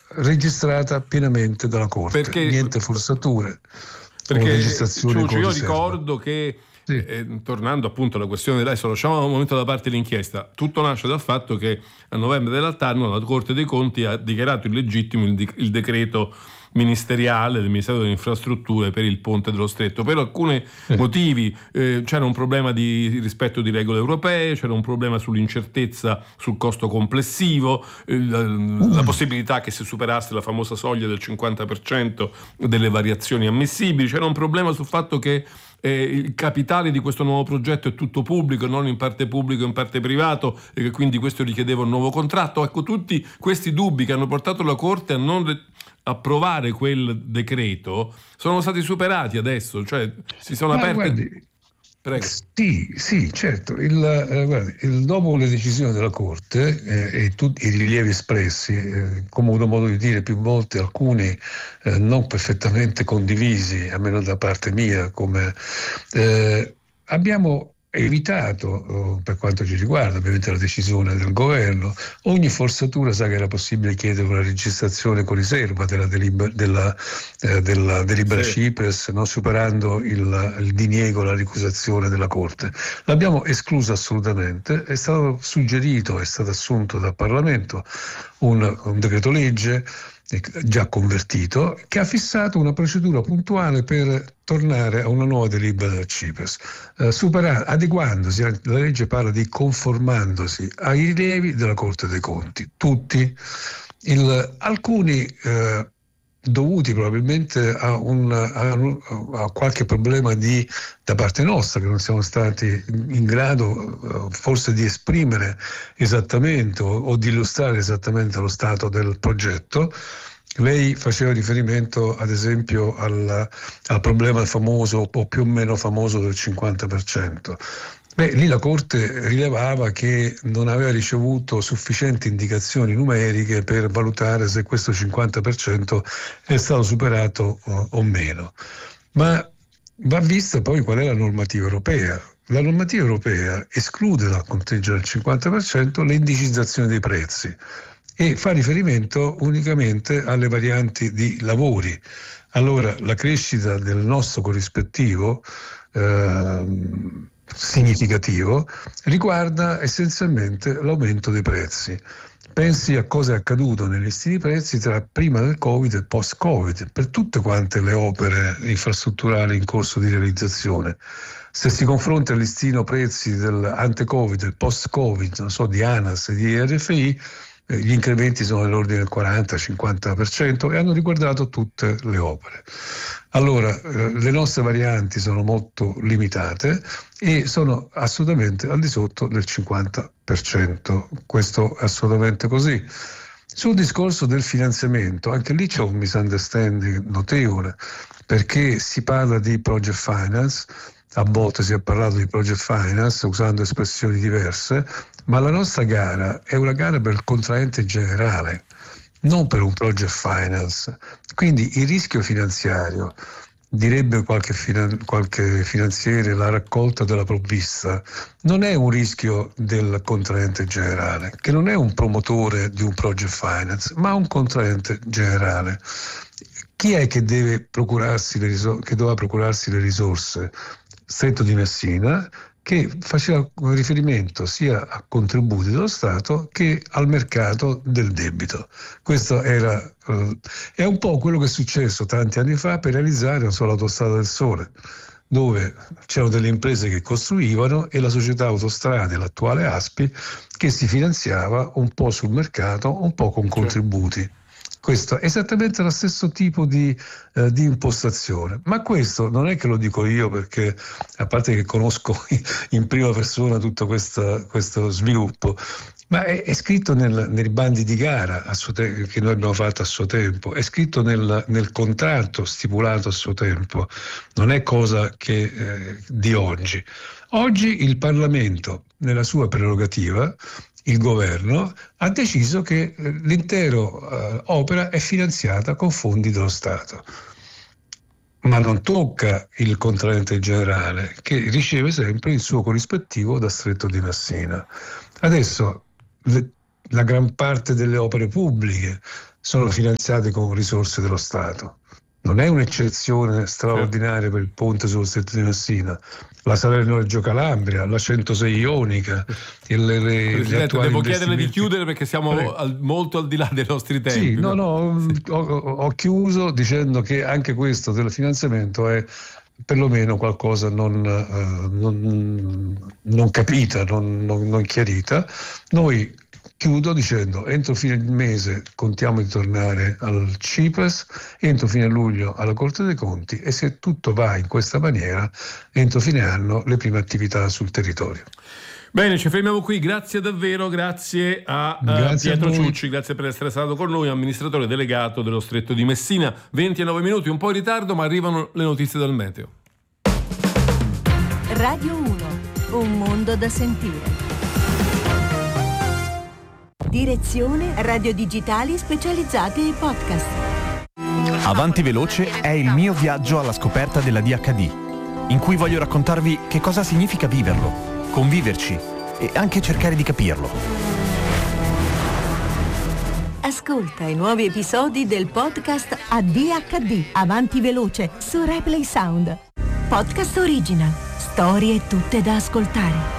registrata pienamente dalla Corte, niente forzature o registrazioni con io riserva. Ricordo che tornando appunto alla questione, adesso lasciamo un momento da parte l'inchiesta, tutto nasce dal fatto che a novembre dell'anno la Corte dei Conti ha dichiarato illegittimo il decreto ministeriale del Ministero delle Infrastrutture per il ponte dello Stretto per alcuni motivi. C'era un problema di rispetto di regole europee, c'era un problema sull'incertezza sul costo complessivo, la possibilità che si superasse la famosa soglia del 50% delle variazioni ammissibili, c'era un problema sul fatto che il capitale di questo nuovo progetto è tutto pubblico, non in parte pubblico e in parte privato, e che quindi questo richiedeva un nuovo contratto. Ecco, tutti questi dubbi che hanno portato la Corte a non approvare quel decreto sono stati superati adesso, cioè si sono aperte. Guardi, prego. Sì, certo. Dopo le decisioni della Corte e tutti i rilievi espressi, come ho avuto modo di dire più volte, alcuni non perfettamente condivisi, almeno da parte mia, come abbiamo evitato, per quanto ci riguarda, ovviamente la decisione del governo, ogni forzatura. Sa che era possibile chiedere una registrazione con riserva della delibera CIPES, non superando il diniego, la ricusazione della Corte. L'abbiamo esclusa assolutamente. È stato suggerito, è stato assunto dal Parlamento un decreto legge già convertito, che ha fissato una procedura puntuale per tornare a una nuova delibera del CIPES, adeguandosi, la legge parla di conformandosi ai rilievi della Corte dei Conti, tutti, alcuni dovuti probabilmente a qualche problema da parte nostra, che non siamo stati in grado forse di esprimere esattamente o di illustrare esattamente lo stato del progetto. Lei faceva riferimento ad esempio al problema famoso o più o meno famoso del 50%. Lì la Corte rilevava che non aveva ricevuto sufficienti indicazioni numeriche per valutare se questo 50% è stato superato o meno. Ma va vista poi qual è la normativa europea. La normativa europea esclude dal conteggio del 50% le indicizzazioni dei prezzi e fa riferimento unicamente alle varianti di lavori. Allora la crescita del nostro corrispettivo significativo riguarda essenzialmente l'aumento dei prezzi. Pensi a cosa è accaduto negli listini prezzi tra prima del Covid e post-Covid per tutte quante le opere infrastrutturali in corso di realizzazione. Se si confronta il listino prezzi dell'ante-Covid e il post-Covid, non so, di ANAS e di RFI, gli incrementi sono dell'ordine del 40-50% e hanno riguardato tutte le opere. Allora, le nostre varianti sono molto limitate e sono assolutamente al di sotto del 50%. Questo è assolutamente così. Sul discorso del finanziamento, anche lì c'è un misunderstanding notevole, perché si parla di project finance, a volte si è parlato di project finance usando espressioni diverse, ma la nostra gara è una gara per il contraente generale, non per un project finance. Quindi il rischio finanziario, direbbe qualche finanziere, la raccolta della provvista, non è un rischio del contraente generale, che non è un promotore di un project finance, ma un contraente generale. Chi è che deve procurarsi che doveva procurarsi le risorse? Stretto di Messina, che faceva riferimento sia a contributi dello Stato che al mercato del debito. Questo è un po' quello che è successo tanti anni fa per realizzare l'autostrada del Sole, dove c'erano delle imprese che costruivano e la società Autostrade, l'attuale ASPI, che si finanziava un po' sul mercato, un po' con contributi. Questo è esattamente lo stesso tipo di impostazione, ma questo non è che lo dico io, perché a parte che conosco in prima persona tutto questo sviluppo, ma è scritto nei bandi di gara che noi abbiamo fatto a suo tempo, è scritto nel contratto stipulato a suo tempo, non è cosa di oggi. Oggi il Parlamento, nella sua prerogativa, il governo ha deciso che l'intera opera è finanziata con fondi dello Stato, ma non tocca il contraente generale, che riceve sempre il suo corrispettivo da Stretto di Messina. Adesso la gran parte delle opere pubbliche sono finanziate con risorse dello Stato. Non è un'eccezione straordinaria per il ponte sullo Stretto di Messina, la Salerno-Reggio Calabria, la 106 Ionica, Presidente, devo chiederle di chiudere perché siamo molto al di là dei nostri tempi. Sì, ho chiuso dicendo che anche questo del finanziamento è perlomeno qualcosa non capita, non chiarita. Noi chiudo dicendo: entro fine mese contiamo di tornare al CIPES, entro fine luglio alla Corte dei Conti, e se tutto va in questa maniera, entro fine anno le prime attività sul territorio. Bene, ci fermiamo qui, grazie davvero, grazie a Pietro Ciucci, grazie per essere stato con noi, amministratore delegato dello Stretto di Messina. 29 minuti, un po' in ritardo, ma arrivano le notizie dal meteo. Radio 1, un mondo da sentire. Direzione Radio Digitali specializzati ai podcast. Avanti Veloce è il mio viaggio alla scoperta dell'ADHD, in cui voglio raccontarvi che cosa significa viverlo, conviverci e anche cercare di capirlo. Ascolta i nuovi episodi del podcast ADHD, Avanti Veloce, su Replay Sound. Podcast original, storie tutte da ascoltare.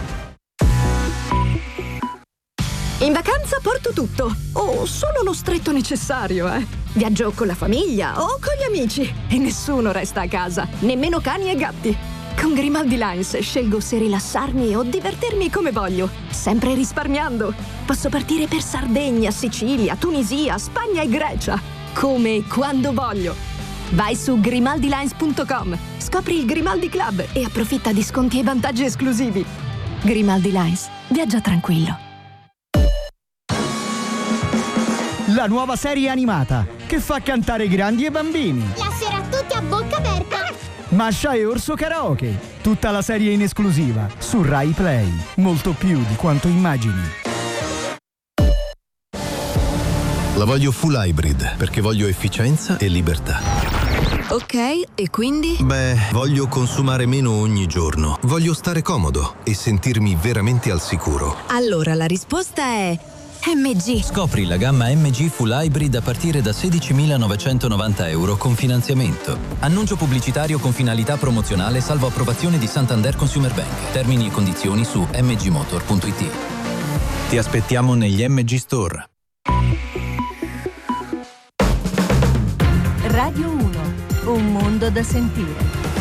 In vacanza porto tutto, o solo lo stretto necessario, Viaggio con la famiglia o con gli amici e nessuno resta a casa, nemmeno cani e gatti. Con Grimaldi Lines scelgo se rilassarmi o divertirmi come voglio, sempre risparmiando. Posso partire per Sardegna, Sicilia, Tunisia, Spagna e Grecia, come e quando voglio. Vai su grimaldilines.com, scopri il Grimaldi Club e approfitta di sconti e vantaggi esclusivi. Grimaldi Lines, viaggia tranquillo. La nuova serie animata che fa cantare grandi e bambini. La sera tutti a bocca aperta. Masha e Orso Karaoke. Tutta la serie in esclusiva su Rai Play. Molto più di quanto immagini. La voglio full hybrid perché voglio efficienza e libertà. Ok, e quindi? Beh, voglio consumare meno ogni giorno. Voglio stare comodo e sentirmi veramente al sicuro. Allora la risposta è MG. Scopri la gamma MG Full Hybrid a partire da €16.990 con finanziamento. Annuncio pubblicitario con finalità promozionale salvo approvazione di Santander Consumer Bank. Termini e condizioni su mgmotor.it. Ti aspettiamo negli MG Store. Radio 1, un mondo da sentire.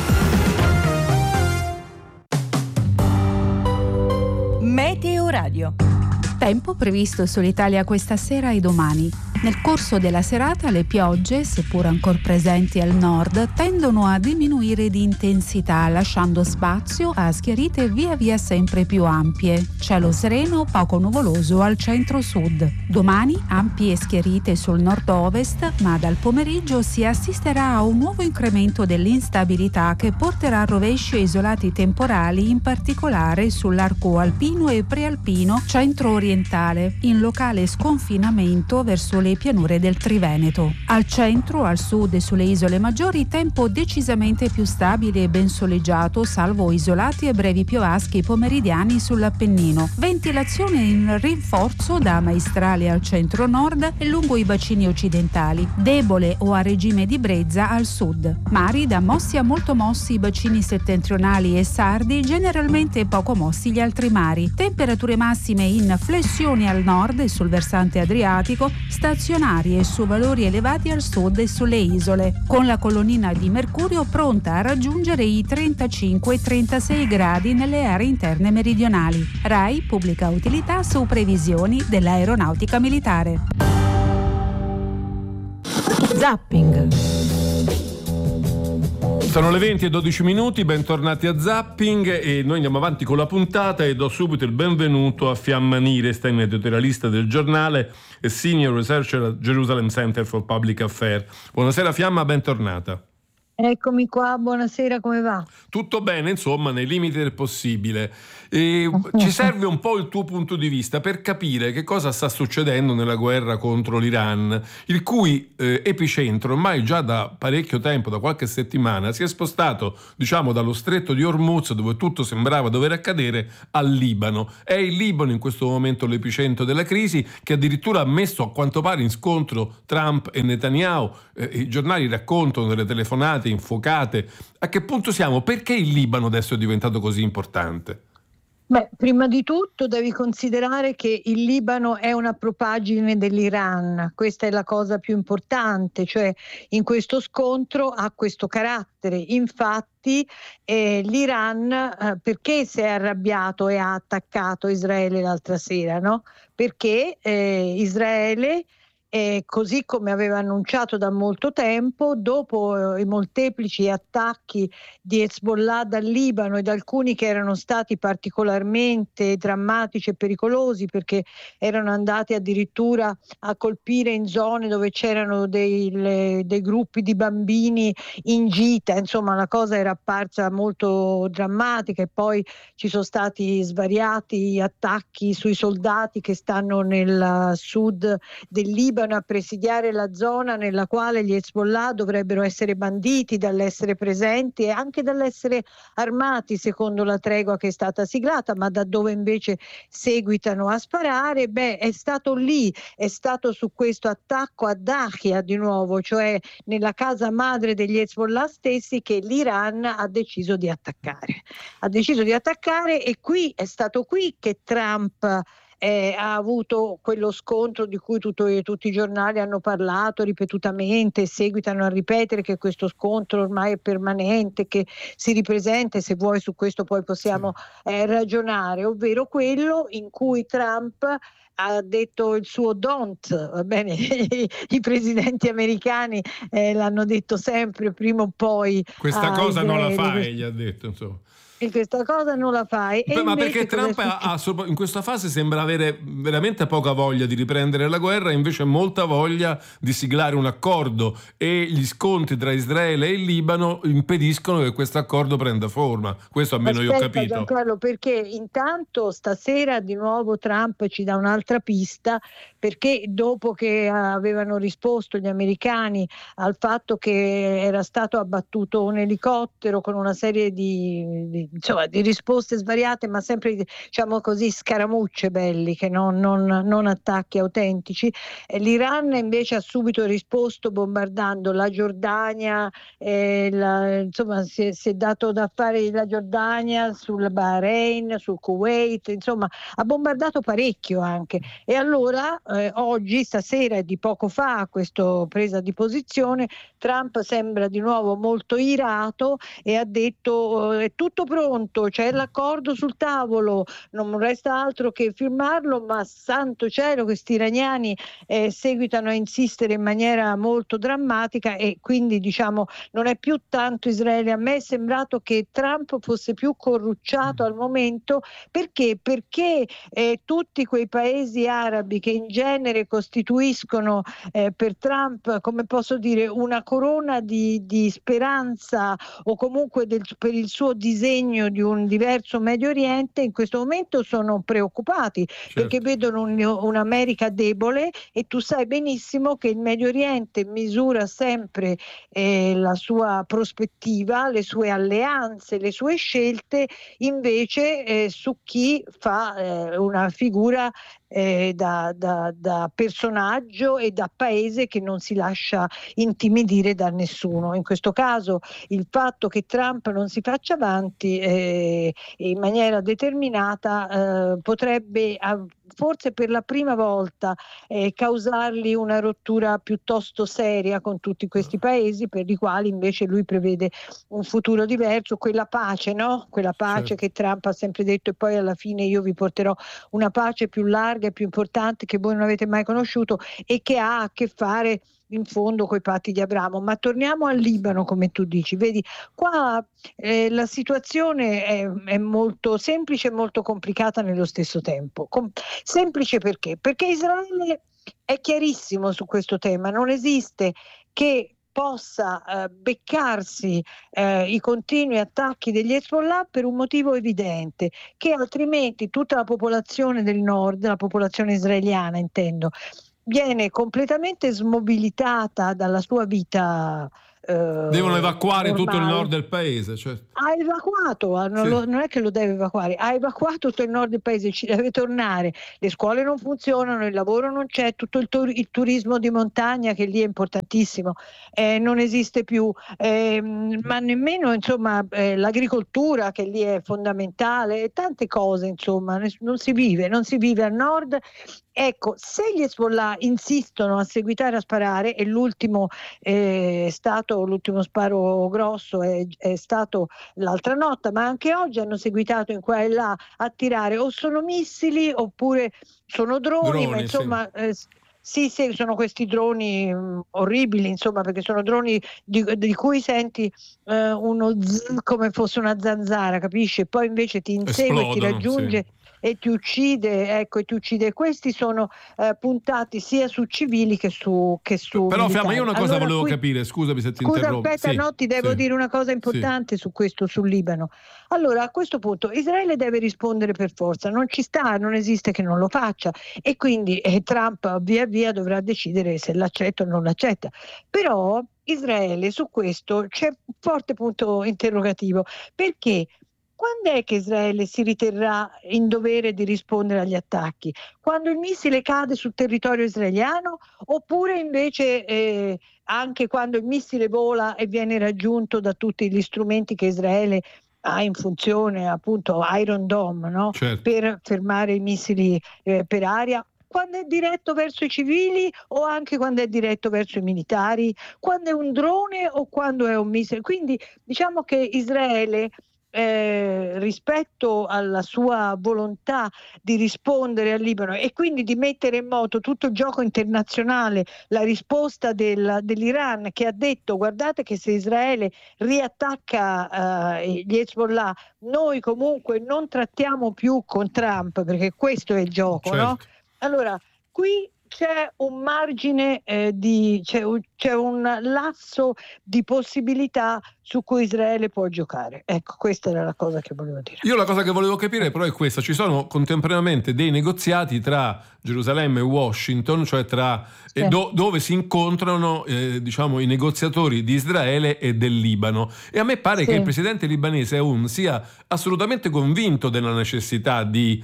Meteo Radio. Tempo previsto sull'Italia questa sera e domani. Nel corso della serata le piogge, seppur ancora presenti al nord, tendono a diminuire di intensità, lasciando spazio a schiarite via via sempre più ampie. Cielo sereno, poco nuvoloso al centro-sud. Domani ampie schiarite sul nord-ovest, ma dal pomeriggio si assisterà a un nuovo incremento dell'instabilità che porterà a rovesci e isolati temporali, in particolare sull'arco alpino e prealpino centro-orientale, in locale sconfinamento verso le pianure del Triveneto. Al centro, al sud e sulle isole maggiori tempo decisamente più stabile e ben soleggiato, salvo isolati e brevi piovaschi pomeridiani sull'Appennino. Ventilazione in rinforzo da maestrale al centro-nord e lungo i bacini occidentali, debole o a regime di brezza al sud. Mari da mossi a molto mossi i bacini settentrionali e sardi, generalmente poco mossi gli altri mari. Temperature massime in flessione al nord e sul versante adriatico, stazionarie su valori elevati al sud e sulle isole, con la colonnina di mercurio pronta a raggiungere i 35-36 gradi nelle aree interne meridionali. RAI pubblica utilità su previsioni dell'aeronautica militare. Zapping. Sono le 20:12, bentornati a Zapping e noi andiamo avanti con la puntata e do subito il benvenuto a Fiamma Nirestein, editorialista del giornale e senior researcher al Jerusalem Center for Public Affairs. Buonasera Fiamma, bentornata. Eccomi qua, buonasera, come va? Tutto bene, insomma, nei limiti del possibile. Ci serve un po' il tuo punto di vista per capire che cosa sta succedendo nella guerra contro l'Iran, il cui epicentro ormai già da parecchio tempo, da qualche settimana, si è spostato, diciamo, dallo stretto di Hormuz, dove tutto sembrava dover accadere, al Libano. È il Libano in questo momento l'epicentro della crisi, che addirittura ha messo a quanto pare in scontro Trump e Netanyahu. I giornali raccontano delle telefonate infuocate. A che punto siamo? Perché il Libano adesso è diventato così importante? Beh, prima di tutto devi considerare che il Libano è una propaggine dell'Iran, questa è la cosa più importante, cioè in questo scontro ha questo carattere. Infatti l'Iran perché si è arrabbiato e ha attaccato Israele l'altra sera, no? Perché Israele, così come aveva annunciato da molto tempo, dopo i molteplici attacchi di Hezbollah dal Libano ed alcuni che erano stati particolarmente drammatici e pericolosi perché erano andati addirittura a colpire in zone dove c'erano dei gruppi di bambini in gita, insomma la cosa era apparsa molto drammatica, e poi ci sono stati svariati attacchi sui soldati che stanno nel sud del Libano a presidiare la zona nella quale gli Hezbollah dovrebbero essere banditi dall'essere presenti e anche dall'essere armati secondo la tregua che è stata siglata, ma da dove invece seguitano a sparare. È stato lì, è stato su questo attacco a Dahia di nuovo, cioè nella casa madre degli Hezbollah stessi, che l'Iran ha deciso di attaccare. E qui è stato qui che Trump ha avuto quello scontro di cui tutti i giornali hanno parlato ripetutamente, seguitano a ripetere che questo scontro ormai è permanente, che si ripresenta, e se vuoi su questo poi possiamo ragionare, ovvero quello in cui Trump ha detto il suo don't, va bene, i presidenti americani l'hanno detto sempre, prima o poi questa cosa non la fai, gli ha detto, insomma. E questa cosa non la fai. Ma perché Trump in questa fase sembra avere veramente poca voglia di riprendere la guerra, invece molta voglia di siglare un accordo, e gli scontri tra Israele e il Libano impediscono che questo accordo prenda forma. Questo almeno io ho capito. Giancarlo, perché intanto stasera di nuovo Trump ci dà un'altra pista, perché dopo che avevano risposto gli americani al fatto che era stato abbattuto un elicottero con una serie di risposte svariate, ma sempre, diciamo così, scaramucce belli, che non attacchi autentici, l'Iran invece ha subito risposto bombardando la Giordania, insomma si è dato da fare la Giordania, sul Bahrain, sul Kuwait, insomma ha bombardato parecchio anche. E allora oggi, stasera e di poco fa, questa presa di posizione, Trump sembra di nuovo molto irato e ha detto è tutto pronto, c'è l'accordo sul tavolo, non resta altro che firmarlo, ma santo cielo questi iraniani seguitano a insistere in maniera molto drammatica, e quindi diciamo non è più tanto Israele. A me è sembrato che Trump fosse più corrucciato al momento, perché tutti quei paesi arabi che in genere costituiscono per Trump, come posso dire, una corona di speranza, o comunque per il suo disegno di un diverso Medio Oriente, in questo momento sono preoccupati, perché vedono un'America debole, e tu sai benissimo che il Medio Oriente misura sempre la sua prospettiva, le sue alleanze, le sue scelte invece su chi fa una figura da personaggio e da paese che non si lascia intimidire da nessuno. In questo caso il fatto che Trump non si faccia avanti in maniera determinata potrebbe forse per la prima volta causargli una rottura piuttosto seria con tutti questi paesi, per i quali invece lui prevede un futuro diverso, quella pace, no? Quella pace che Trump ha sempre detto, e poi alla fine io vi porterò una pace più larga e più importante che voi non avete mai conosciuto, e che ha a che fare in fondo coi patti di Abramo. Ma torniamo al Libano, come tu dici, vedi qua la situazione è molto semplice e molto complicata nello stesso tempo. Semplice perché Israele è chiarissimo su questo tema, non esiste che possa beccarsi i continui attacchi degli Hezbollah per un motivo evidente, che altrimenti tutta la popolazione del nord, la popolazione israeliana intendo, viene completamente smobilitata dalla sua vita. Devono evacuare normale. Tutto il nord del paese, certo. Ha evacuato, non è che lo deve evacuare, ha evacuato tutto il nord del paese, ci deve tornare, le scuole non funzionano, il lavoro non c'è, tutto il turismo di montagna, che lì è importantissimo, non esiste più, ma nemmeno insomma l'agricoltura, che lì è fondamentale, tante cose, insomma, non si vive al nord. Ecco, se gli Hezbollah insistono a seguitare a sparare, e l'ultimo sparo grosso è stato l'altra notte, ma anche oggi hanno seguitato in qua e là a tirare, o sono missili oppure sono droni, ma insomma sì, sono questi droni orribili, insomma, perché sono droni di cui senti uno come fosse una zanzara, capisci? E poi invece ti insegue, ti raggiunge. Sì. E ti uccide, Questi sono puntati sia su civili che su Però militari. Fiamma, io una cosa volevo capire, scusami se ti interrompo. Aspetta, no, ti devo dire una cosa importante su questo, sul Libano. Allora, a questo punto Israele deve rispondere per forza, non ci sta, non esiste che non lo faccia, e quindi Trump via via dovrà decidere se l'accetta o non l'accetta. Però Israele su questo c'è un forte punto interrogativo, perché quando è che Israele si riterrà in dovere di rispondere agli attacchi? Quando il missile cade sul territorio israeliano, oppure invece anche quando il missile vola e viene raggiunto da tutti gli strumenti che Israele ha in funzione, appunto Iron Dome, no? Certo. Per fermare i missili per aria? Quando è diretto verso i civili o anche quando è diretto verso i militari? Quando è un drone o quando è un missile? Quindi diciamo che Israele, rispetto alla sua volontà di rispondere al Libano e quindi di mettere in moto tutto il gioco internazionale, la risposta dell'Iran, che ha detto: guardate che se Israele riattacca gli Hezbollah, noi comunque non trattiamo più con Trump, perché questo è il gioco, certo. No? Allora, qui c'è un margine c'è un lasso di possibilità su cui Israele può giocare. Ecco, questa era la cosa che volevo dire. Io la cosa che volevo capire però è questa: ci sono contemporaneamente dei negoziati tra Gerusalemme e Washington, cioè dove si incontrano diciamo i negoziatori di Israele e del Libano, e a me pare che il presidente libanese Aoun sia assolutamente convinto della necessità di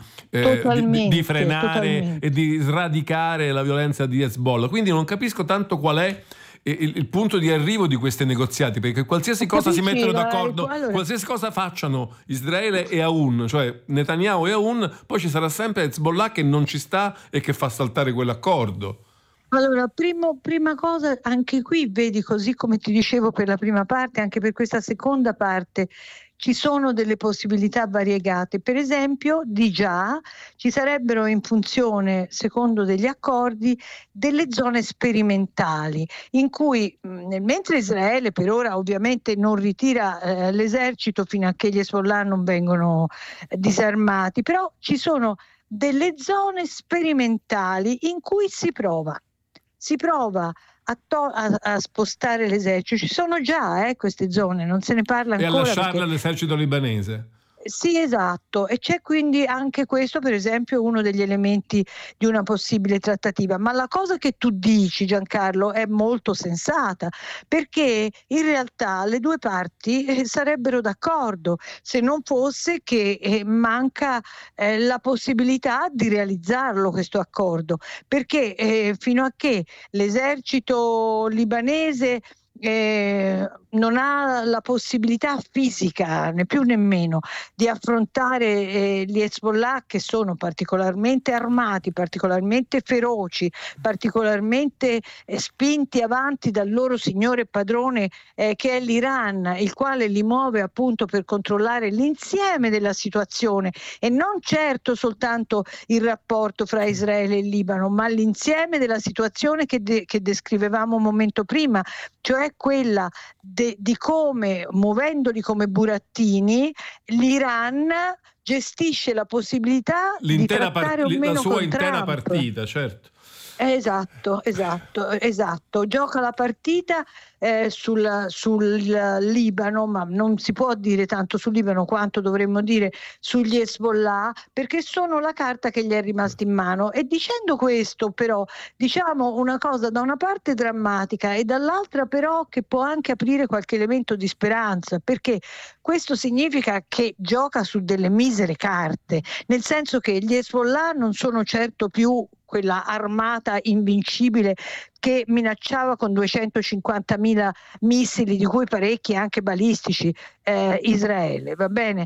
frenare e di sradicare la violenza di Hezbollah, quindi non capisco tanto qual è il punto di arrivo di questi negoziati, perché qualsiasi cosa si mettono d'accordo, qualsiasi cosa facciano Israele e Aoun, cioè Netanyahu e Aoun, poi ci sarà sempre Hezbollah che non ci sta e che fa saltare quell'accordo. Allora, prima cosa, anche qui vedi, così come ti dicevo per la prima parte, anche per questa seconda parte ci sono delle possibilità variegate. Per esempio, di già ci sarebbero in funzione, secondo degli accordi, delle zone sperimentali in cui, mentre Israele per ora ovviamente non ritira l'esercito fino a che gli Hezbollah non vengono disarmati, però ci sono delle zone sperimentali in cui si prova a spostare l'esercito. Ci sono già queste zone, non se ne parla ancora. E a lasciarle all'esercito libanese. Sì, esatto, e c'è quindi anche questo, per esempio, uno degli elementi di una possibile trattativa. Ma la cosa che tu dici, Giancarlo, è molto sensata, perché in realtà le due parti sarebbero d'accordo, se non fosse che manca la possibilità di realizzarlo questo accordo, perché fino a che l'esercito libanese non ha la possibilità fisica, né più nemmeno, di affrontare gli Hezbollah, che sono particolarmente armati, particolarmente feroci, particolarmente spinti avanti dal loro signore padrone che è l'Iran, il quale li muove appunto per controllare l'insieme della situazione, e non certo soltanto il rapporto fra Israele e Libano, ma l'insieme della situazione che descrivevamo un momento prima, cioè quella di come, muovendoli come burattini, l'Iran gestisce la possibilità di trattare o meno la sua con intera Trump. partita, certo. Esatto. Gioca la partita sul Libano, ma non si può dire tanto sul Libano quanto dovremmo dire sugli Hezbollah, perché sono la carta che gli è rimasta in mano. E dicendo questo, però, diciamo una cosa da una parte drammatica e dall'altra però che può anche aprire qualche elemento di speranza, perché questo significa che gioca su delle misere carte, nel senso che gli Hezbollah non sono certo più quella armata invincibile che minacciava con 250.000 missili, di cui parecchi anche balistici, Israele, va bene?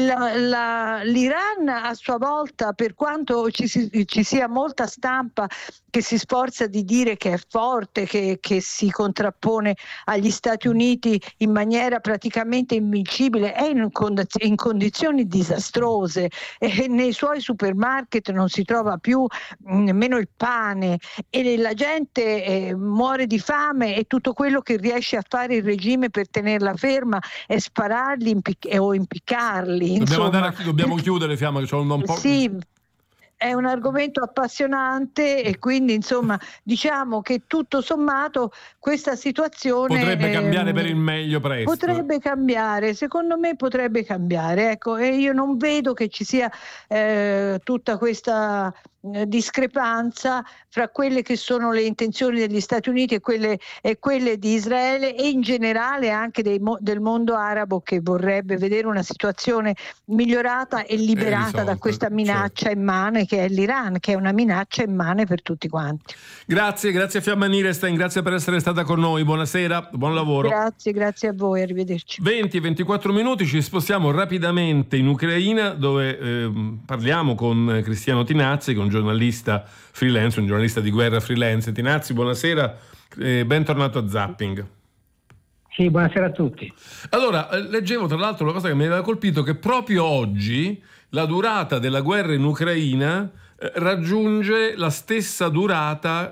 L'Iran a sua volta, per quanto ci sia molta stampa che si sforza di dire che è forte, che si contrappone agli Stati Uniti in maniera praticamente invincibile, è in condizioni disastrose, e nei suoi supermarket non si trova più nemmeno il pane, e la gente muore di fame, e tutto quello che riesce a fare il regime per tenerla ferma è spararli o impiccarli. Dobbiamo chiudere, Fiamma, che c'è un po'. Sì, è un argomento appassionante, e quindi insomma diciamo che tutto sommato questa situazione potrebbe cambiare per il meglio presto. Potrebbe cambiare, secondo me potrebbe cambiare, ecco, e io non vedo che ci sia tutta questa discrepanza fra quelle che sono le intenzioni degli Stati Uniti e quelle di Israele, e in generale anche del mondo arabo, che vorrebbe vedere una situazione migliorata e liberata da questa minaccia immane che è l'Iran, che è una minaccia immane per tutti quanti. Grazie Fiamma Nierestein, grazie per essere stata con noi, buonasera, buon lavoro. Grazie a voi, arrivederci. 20-24 minuti, ci spostiamo rapidamente in Ucraina, dove parliamo con Cristiano Tinazzi, che è un giornalista freelance, un giornalista di guerra freelance. Tinazzi, buonasera, bentornato a Zapping. Sì, buonasera a tutti. Allora, leggevo tra l'altro una cosa che mi aveva colpito, che proprio oggi la durata della guerra in Ucraina raggiunge la stessa durata,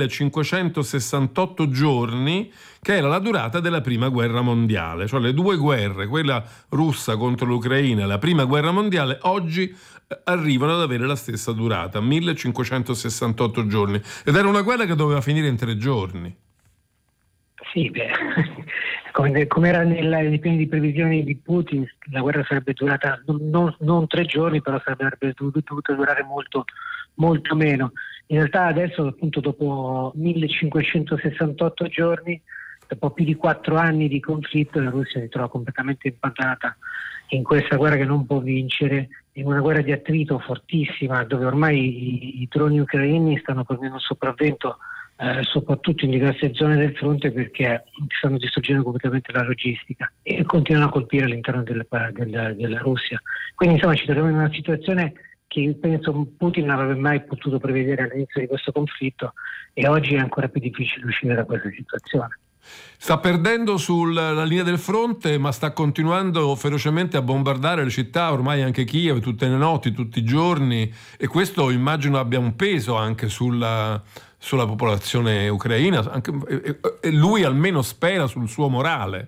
1568 giorni, che era la durata della prima guerra mondiale. Cioè le due guerre, quella russa contro l'Ucraina e la prima guerra mondiale, oggi arrivano ad avere la stessa durata, 1568 giorni. Ed era una guerra che doveva finire in 3 giorni. Sì, come era nei piani di previsioni di Putin, la guerra sarebbe durata non 3 giorni, però sarebbe dovuta durare molto, molto meno. In realtà adesso, appunto, dopo 1568 giorni, dopo più di 4 anni di conflitto, la Russia si trova completamente impantanata in questa guerra che non può vincere, in una guerra di attrito fortissima, dove ormai i droni ucraini stanno prendendo sopravvento soprattutto in diverse zone del fronte, perché stanno distruggendo completamente la logistica e continuano a colpire all'interno della Russia. Quindi insomma ci troviamo in una situazione che penso Putin non avrebbe mai potuto prevedere all'inizio di questo conflitto, e oggi è ancora più difficile uscire da questa situazione. Sta perdendo sulla linea del fronte, ma sta continuando ferocemente a bombardare le città, ormai anche Kiev, tutte le notti, tutti i giorni, e questo immagino abbia un peso anche sulla popolazione ucraina, e lui almeno spera sul suo morale.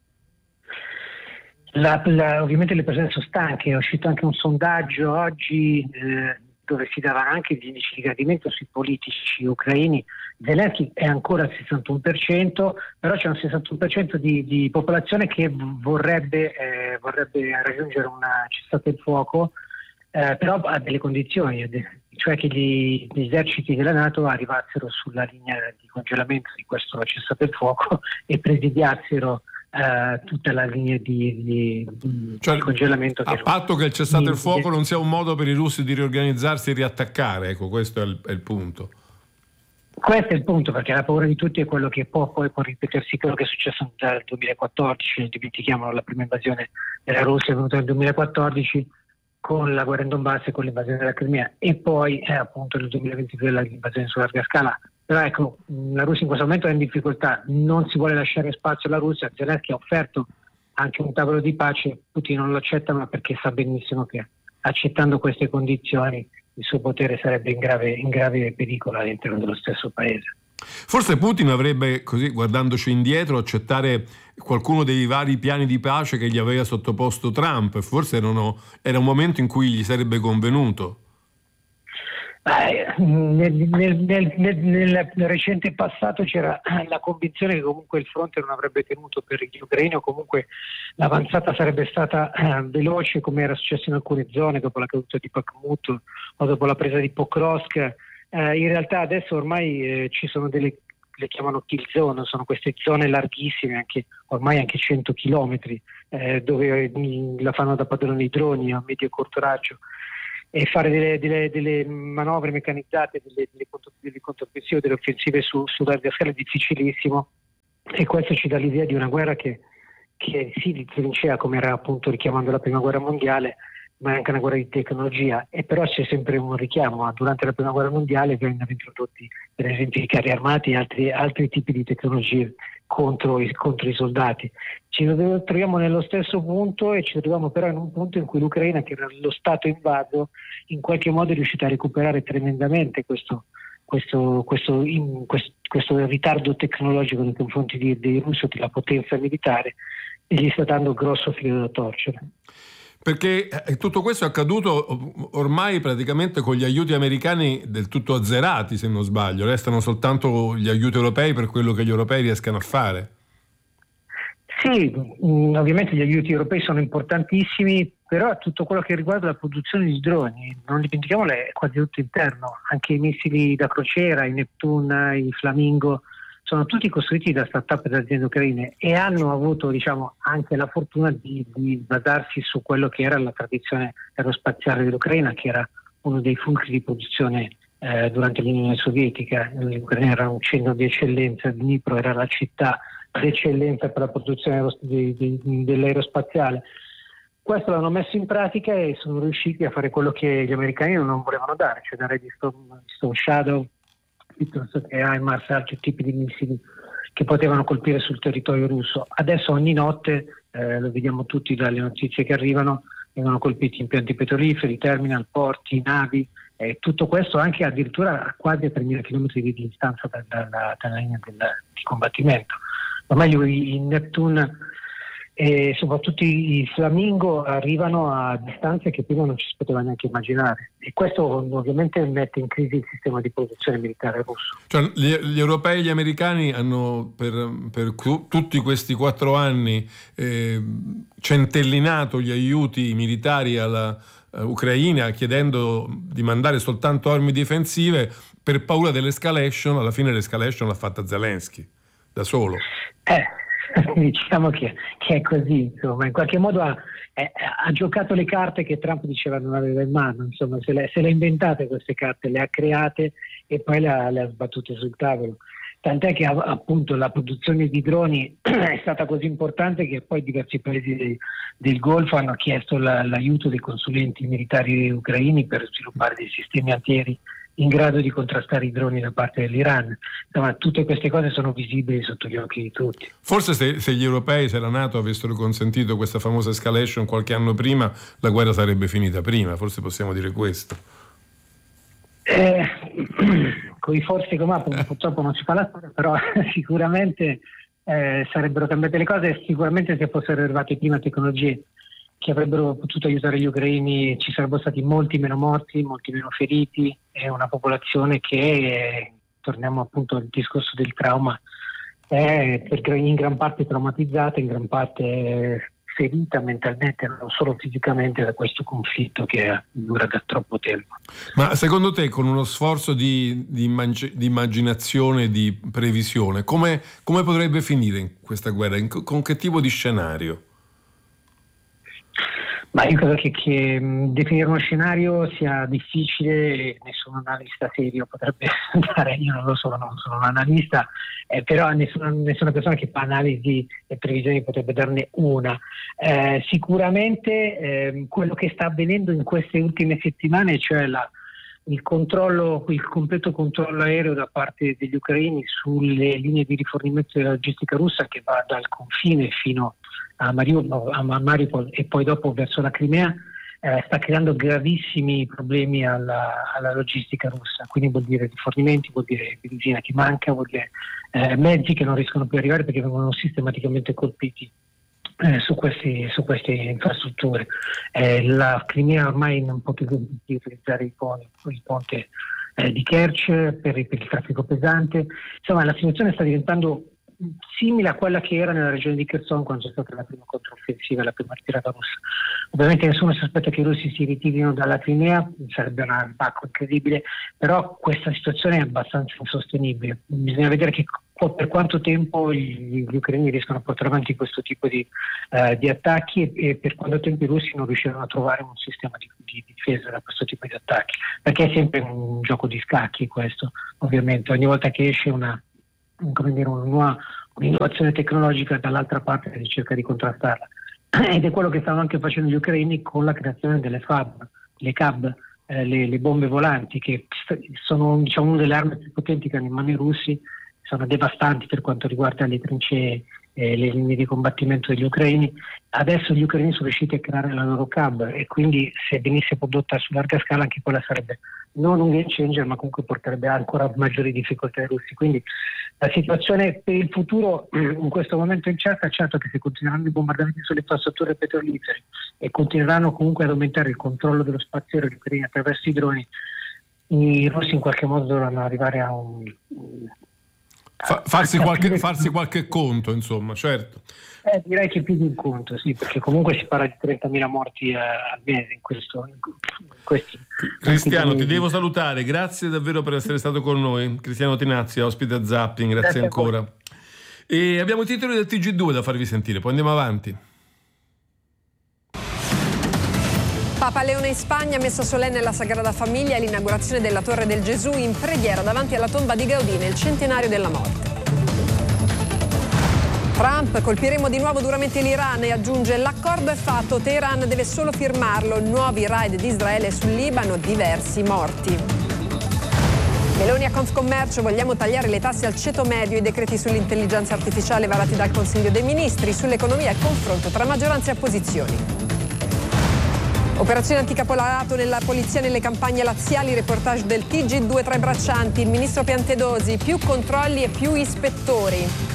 Ovviamente le persone sono stanche, è uscito anche un sondaggio oggi dove si dava anche gli indici di gradimento sui politici ucraini. Zelensky è ancora al 61%, però c'è un 61% di popolazione che vorrebbe raggiungere una cessata il fuoco, però a delle condizioni, cioè che gli eserciti della NATO arrivassero sulla linea di congelamento di questo cessate il fuoco e presidiassero tutta la linea di congelamento. A patto che il cessate il fuoco non sia un modo per i russi di riorganizzarsi e riattaccare, ecco, questo è il punto. Questo è il punto, perché la paura di tutti è quello che può ripetersi quello che è successo nel 2014, non dimentichiamolo, la prima invasione della Russia è venuta nel 2014 con la guerra in Donbass e con l'invasione della Crimea, e poi appunto nel 2022 l'invasione su larga scala. Però ecco, la Russia in questo momento è in difficoltà, non si vuole lasciare spazio alla Russia. Zelensky ha offerto anche un tavolo di pace, Putin non lo accetta, ma perché sa benissimo che accettando queste condizioni il suo potere sarebbe in grave pericolo all'interno dello stesso paese. Forse Putin avrebbe, così guardandoci indietro, accettare qualcuno dei vari piani di pace che gli aveva sottoposto Trump. Forse era un momento in cui gli sarebbe convenuto. Nel recente passato c'era la convinzione che comunque il fronte non avrebbe tenuto per gli ucraini, o comunque l'avanzata sarebbe stata veloce, come era successo in alcune zone dopo la caduta di Bakhmut o dopo la presa di Pokrovsk. In realtà adesso ormai ci sono le chiamano kill zone, sono queste zone larghissime, ormai anche 100 chilometri, dove la fanno da padroni i droni a medio e corto raggio, e fare delle manovre meccanizzate, delle controffensive, delle offensive su larga scala è difficilissimo, e questo ci dà l'idea di una guerra che sì, di trincea, come era appunto richiamando la prima guerra mondiale, ma è anche una guerra di tecnologia. E però c'è sempre un richiamo: durante la prima guerra mondiale vennero introdotti per esempio i carri armati e altri tipi di tecnologie contro i soldati. Ci troviamo nello stesso punto, e ci troviamo però in un punto in cui l'Ucraina, che era lo stato invaso, in qualche modo è riuscita a recuperare tremendamente questo ritardo tecnologico nei confronti dei russi, della potenza militare, e gli sta dando grosso filo da torcere. Perché tutto questo è accaduto ormai praticamente con gli aiuti americani del tutto azzerati, se non sbaglio. Restano soltanto gli aiuti europei per quello che gli europei riescano a fare. Sì, ovviamente gli aiuti europei sono importantissimi, però tutto quello che riguarda la produzione di droni, non dimentichiamolo, è quasi tutto interno. Anche i missili da crociera, i Neptune, i Flamingo, sono tutti costruiti da start-up e da aziende ucraine, e hanno avuto, diciamo, anche la fortuna di basarsi su quello che era la tradizione aerospaziale dell'Ucraina, che era uno dei fulcri di produzione durante l'Unione Sovietica. L'Ucraina era un centro di eccellenza, Dnipro era la città d'eccellenza per la produzione dell'aerospaziale. Questo l'hanno messo in pratica e sono riusciti a fare quello che gli americani non volevano dare, cioè dare di Stone Shadow, piuttosto che HIMARS e altri tipi di missili che potevano colpire sul territorio russo. Adesso ogni notte, lo vediamo tutti dalle notizie che arrivano, vengono colpiti impianti petroliferi, terminal, porti, navi, tutto questo anche addirittura quasi a 3.000 km di distanza dalla linea di combattimento. Ormai i Neptune e soprattutto i Flamingo arrivano a distanze che prima non ci si poteva neanche immaginare, e questo ovviamente mette in crisi il sistema di produzione militare russo. Cioè, gli europei e gli americani hanno per tutti questi 4 anni centellinato gli aiuti militari alla Ucraina, chiedendo di mandare soltanto armi difensive per paura dell'escalation. Alla fine l'escalation l'ha fatta Zelensky da solo. Diciamo che è così, insomma, in qualche modo ha giocato le carte che Trump diceva non aveva in mano, insomma, se le ha inventate queste carte, le ha create e poi le ha sbattute sul tavolo. Tant'è che appunto la produzione di droni è stata così importante che poi diversi paesi del Golfo hanno chiesto l'aiuto dei consulenti militari ucraini per sviluppare dei sistemi antiaerei in grado di contrastare i droni da parte dell'Iran. Insomma, tutte queste cose sono visibili sotto gli occhi di tutti. Forse se gli europei, se la NATO avessero consentito questa famosa escalation qualche anno prima, la guerra sarebbe finita prima, forse possiamo dire questo. Con i forse come purtroppo non si fa la storia, però sicuramente sarebbero cambiate le cose, sicuramente se fossero arrivate prima tecnologie che avrebbero potuto aiutare gli ucraini, ci sarebbero stati molti meno morti, molti meno feriti, e una popolazione che, torniamo appunto al discorso del trauma, è in gran parte traumatizzata, in gran parte ferita mentalmente, non solo fisicamente, da questo conflitto che dura da troppo tempo. Ma secondo te, con uno sforzo di immaginazione, di previsione, come potrebbe finire in questa guerra? Con che tipo di scenario? Ma io credo che definire uno scenario sia difficile, nessun analista serio potrebbe dare, io non lo sono, non sono un analista, però nessuna persona che fa analisi e previsioni potrebbe darne una. Sicuramente quello che sta avvenendo in queste ultime settimane, cioè il completo controllo aereo da parte degli ucraini sulle linee di rifornimento della logistica russa, che va dal confine fino a Mariupol e poi dopo verso la Crimea, sta creando gravissimi problemi alla logistica russa. Quindi vuol dire rifornimenti, vuol dire benzina che manca, vuol dire mezzi che non riescono più ad arrivare perché vengono sistematicamente colpiti su queste infrastrutture. La Crimea ormai non può più utilizzare il ponte di Kerch per il traffico pesante. Insomma, la situazione sta diventando simile a quella che era nella regione di Kherson quando c'è stata la prima controffensiva, la prima ritirata russa. Ovviamente nessuno si aspetta che i russi si ritirino dalla Crimea, sarebbe un attacco incredibile, però questa situazione è abbastanza insostenibile. Bisogna vedere per quanto tempo gli ucraini riescono a portare avanti questo tipo di attacchi e per quanto tempo i russi non riusciranno a trovare un sistema di difesa da questo tipo di attacchi, perché è sempre un gioco di scacchi questo, ovviamente. Ogni volta che esce un'innovazione tecnologica, dall'altra parte si cerca di contrastarla, ed è quello che stanno anche facendo gli ucraini con la creazione delle FAB, le CAB, le bombe volanti, che sono una delle armi più potenti che hanno in mano i russi, sono devastanti per quanto riguarda le trincee e le linee di combattimento degli ucraini. Adesso gli ucraini sono riusciti a creare la loro CAB e quindi se venisse prodotta su larga scala anche quella sarebbe non un game changer, ma comunque porterebbe ancora maggiori difficoltà ai russi. Quindi la situazione per il futuro in questo momento è incerta. Certo che se continueranno i bombardamenti sulle infrastrutture petrolifere e continueranno comunque ad aumentare il controllo dello spazio aereo ucraino attraverso i droni, i russi in qualche modo dovranno arrivare a farsi qualche conto, insomma, certo. Direi che più di un conto, sì, perché comunque si parla di 30.000 morti al mese in questi. Cristiano, ti devo salutare, grazie davvero per essere stato con noi. Cristiano Tinazzi, ospite a Zapping, grazie ancora. E abbiamo i titoli del TG2 da farvi sentire, poi andiamo avanti. Papa Leone in Spagna, messa solenne alla Sagrada Famiglia e l'inaugurazione della Torre del Gesù in preghiera davanti alla tomba di Gaudì nel centenario della morte. Trump, colpiremo di nuovo duramente l'Iran e aggiunge: l'accordo è fatto, Teheran deve solo firmarlo, nuovi raid di Israele sul Libano, diversi morti. Meloni a Confcommercio, vogliamo tagliare le tasse al ceto medio, i decreti sull'intelligenza artificiale varati dal Consiglio dei Ministri, sull'economia il confronto tra maggioranza e opposizioni. Operazione anticapolarato nella polizia nelle campagne laziali, reportage del TG2 tra i braccianti, il ministro Piantedosi, più controlli e più ispettori.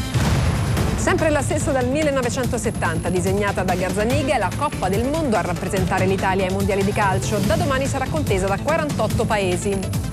Sempre la stessa dal 1970, disegnata da Gazzaniga, è la Coppa del Mondo a rappresentare l'Italia ai mondiali di calcio. Da domani sarà contesa da 48 paesi.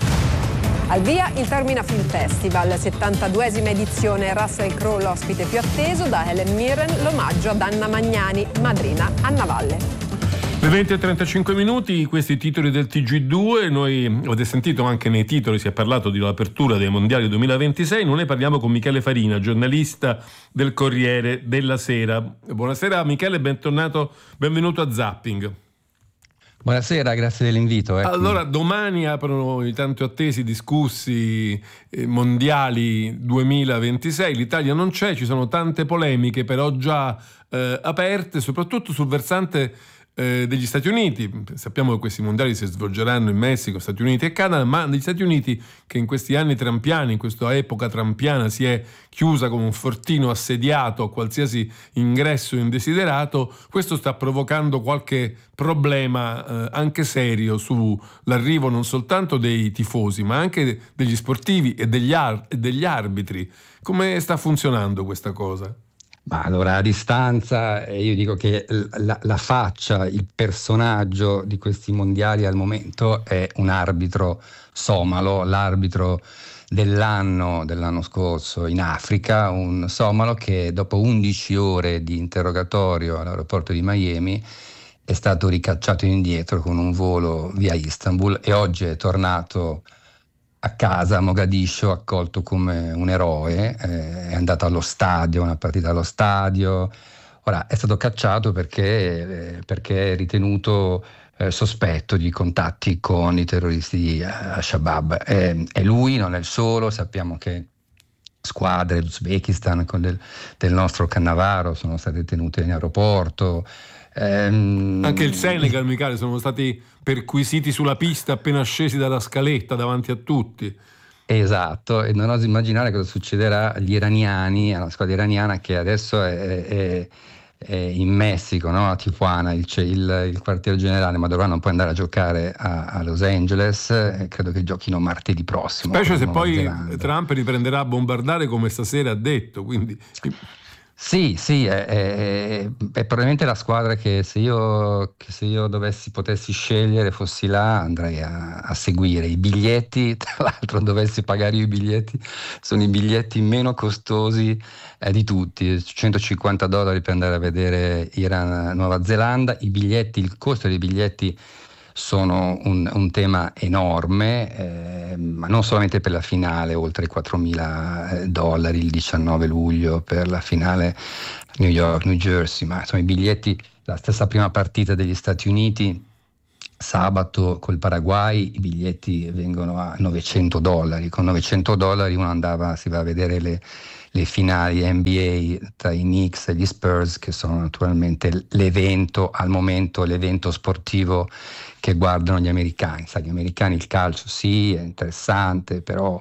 Al via il Taormina Film Festival, 72esima edizione, Russell Crowe l'ospite più atteso, da Helen Mirren l'omaggio ad Anna Magnani, madrina Anna Valle. Le 20:35, questi i titoli del TG2. Noi, avete sentito anche nei titoli, si è parlato dell'apertura dei mondiali 2026. Noi ne parliamo con Michele Farina, giornalista del Corriere della Sera. Buonasera Michele, benvenuto a Zapping. Buonasera, grazie dell'invito. Allora, domani aprono i tanto attesi, discussi mondiali 2026. L'Italia non c'è, ci sono tante polemiche però già aperte, soprattutto sul versante degli Stati Uniti. Sappiamo che questi mondiali si svolgeranno in Messico, Stati Uniti e Canada, ma negli Stati Uniti, che in questi anni trampiani, in questa epoca trampiana, si è chiusa come un fortino assediato a qualsiasi ingresso indesiderato, questo sta provocando qualche problema anche serio sull'arrivo non soltanto dei tifosi, ma anche degli sportivi e degli arbitri. Come sta funzionando questa cosa? Ma allora, a distanza, io dico che la faccia, il personaggio di questi mondiali al momento è un arbitro somalo, l'arbitro dell'anno scorso in Africa, un somalo che dopo 11 ore di interrogatorio all'aeroporto di Miami è stato ricacciato indietro con un volo via Istanbul e oggi è tornato a casa a Mogadiscio accolto come un eroe, è andato allo stadio, una partita allo stadio. Ora è stato cacciato perché è ritenuto sospetto di contatti con i terroristi di Al-Shabaab. È lui, non è il solo, sappiamo che squadre dell'Uzbekistan del nostro Cannavaro sono state tenute in aeroporto. Anche il Senegal, Michele, sono stati perquisiti sulla pista appena scesi dalla scaletta davanti a tutti. Esatto, e non oso immaginare cosa succederà agli iraniani, alla squadra iraniana che adesso è in Messico, no? A Tijuana, il quartier generale, ma dovranno poi andare a giocare a Los Angeles, credo che giochino martedì prossimo. Specie se poi Trump riprenderà a bombardare come stasera ha detto, quindi Sì, è probabilmente la squadra che se io potessi scegliere, fossi là, andrei a seguire. I biglietti, tra l'altro dovessi pagare io i biglietti, sono i biglietti meno costosi di tutti, $150 per andare a vedere Iran-Nuova Zelanda. Il costo dei biglietti sono un tema enorme, ma non solamente per la finale, oltre $4.000 il 19 luglio per la finale New York-New Jersey, ma insomma i biglietti, la stessa prima partita degli Stati Uniti sabato col Paraguay, i biglietti vengono a $900, con $900 uno si va a vedere le finali NBA tra i Knicks e gli Spurs, che sono naturalmente l'evento sportivo che guardano gli americani. Sai, gli americani il calcio sì, è interessante, però